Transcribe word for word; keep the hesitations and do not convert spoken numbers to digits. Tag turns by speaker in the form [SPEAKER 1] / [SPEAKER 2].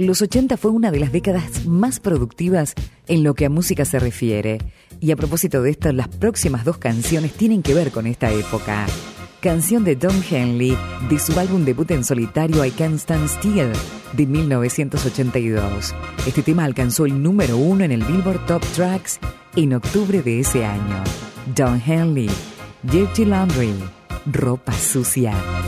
[SPEAKER 1] Los ochenta fue una de las décadas más productivas en lo que a música se refiere. Y a propósito de esto, las próximas dos canciones tienen que ver con esta época. Canción de Don Henley, de su álbum debut en solitario I Can't Stand Still, de mil novecientos ochenta y dos. Este tema alcanzó el número uno en el Billboard Top Tracks en octubre de ese año. Don Henley, Dirty Laundry, ropa sucia.